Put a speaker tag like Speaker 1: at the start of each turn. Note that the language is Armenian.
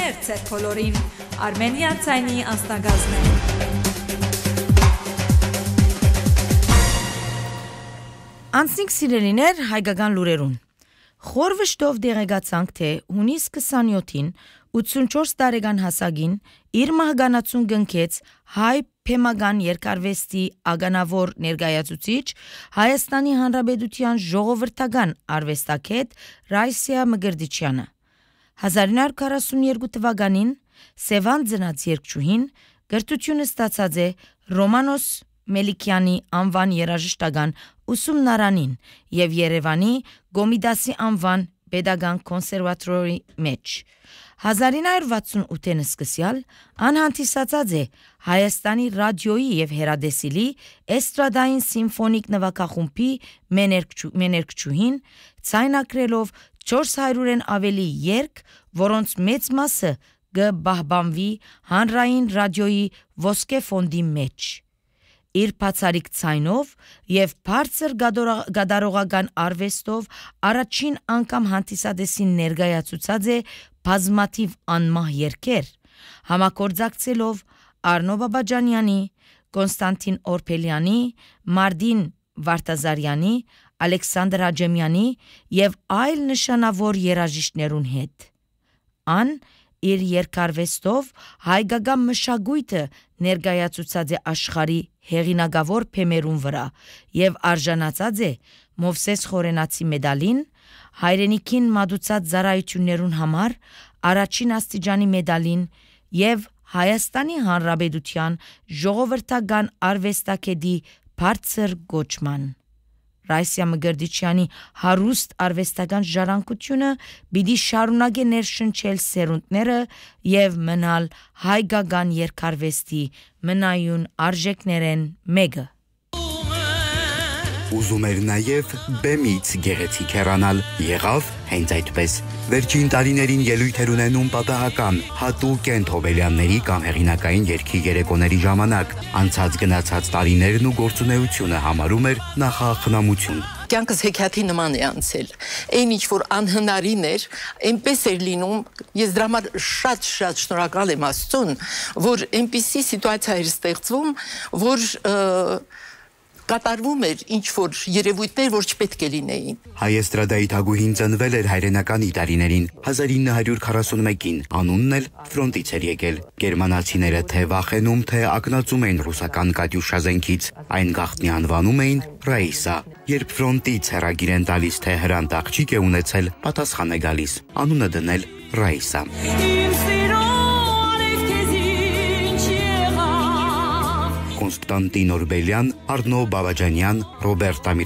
Speaker 1: նորություններ ցեր բոլորին Armenian ցայնի անձնագազն է
Speaker 2: Անցնիկ սիրելիներ հայկական լուրերուն Խոր վշտով դեղեկացանք թե հունիս 27-ին 84 տարեկան հասակին իր մահկանացուն գնքեց հայ փեմական երկարվեստի ագանավոր ներկայացուցիչ Հայաստանի Հանրապետության ժողովրդական արվեստագետ Ռայսիա Մգրտիչյանը 1942 թվականին Սևան ծնած երգչուհին գրթությունը ստացած է Ռոմանոս Մելիքյանի անվան երաժշտական ուսումնարանին եւ Երևանի Գոմիդասի անվան Պետական կոնսերվատորի մեջ 1968-ին սկսյալ անհանդիսացած է Հայաստանի ռադիոյի եւ հեռադեսիլի էստրադային սիմֆոնիկ նվագախումբի մեներկչուհին ցայնակրելով 400-ն ավելի երգ, որոնց մեծ մասը կբահբանվի հանրային ռադիոյի ոսկե ֆոնդի մեջ Իր բացարիք ցայնով եւ բարձր գդարողական արվեստով առաջին անգամ հանդիսադեսին ներկայացուցած է բազմաթիվ անմահ երգեր համագործակցելով Արնո Բաբաջանյանի, Կոնստանտին Օրփելյանի, Մարդին Վարդազարյանի, Ալեքսանդր Աջեմյանի եւ այլ նշանավոր երաժիշտներուն հետ Ան իր երկարվեստով հայկական մշակույթը ներկայացուցած է աշխարհի հեղինակավոր փեմերուն վրա եւ արժանացած է Մովսես Խորենացի մեդալին, հայրենիքին մատուցած ծառայություններուն համար առաջին աստիճանի մեդալին եւ Հայաստանի Հանրապետության ժողովրդական արվեստագետի բարձր գոչման Ռայսիա Մգրտիչյանի հարուստ արվեստական ժառանգությունը պիտի շարունակի ներշնչել սերունդները եւ մնալ հայկական երկարվեստի մնայուն արժեքներեն մեկը
Speaker 3: Ուզում էր նաև բեմից գեղեցիկ հեռանալ, եղավ հենց այդպես։ Վերջին տարիներին ելույթեր ունենում պատահական, հատուկ են Թովելյանների կամ հեղինակային երգի երեկոների ժամանակ։ Անցած գնացած տարիներն ու գործունեությունը համարում էր նախախնամություն։
Speaker 4: Կյանքս հեքիաթի նման է անցել։ Այն ինչ որ անհնարին էր, այնպես էր լինում։ Ես դրա համար շատ շնորհակալ եմ Աստծուն, որ այնպիսի սիտուացիա էր ստեղծվում, որ կատարվում էր ինչ-որ երևույթներ, որ չպետք է լինեին։
Speaker 3: Հայ էստրադայի թագուհին ծնվել էր հայրենական Իտալիներին 1941-ին, անունն էլ ֆրոնտից էր եկել։ Գերմանացիները թե վախենում, թե ակնածում էին ռուսական կատյուշա զենքից, այն գաղտնի անվանում էին Ռաիսա։ Երբ ֆրոնտից հեռագիր են տալիս, թե հրանտ աղջիկ է ունեցել, պատասխան է գալիս, անունը դնել Ռաիսա։ Կոնստանտին Օրբելյան, Արնո Բաբաջանյան, Ռոբերտ